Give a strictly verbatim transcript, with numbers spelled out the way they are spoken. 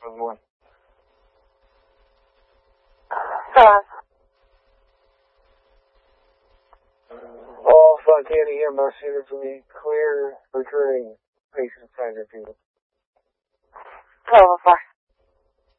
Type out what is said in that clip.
seven one. Uh, All Fontana Ambar Center for me. Clear returning patient finder people. twelve oh four.